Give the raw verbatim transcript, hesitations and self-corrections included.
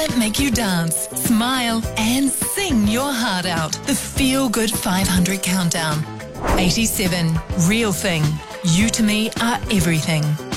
that make you dance, smile, and sing your heart out. The Feel Good five hundred Countdown. eighty-seven. Real Thing. You to me are everything.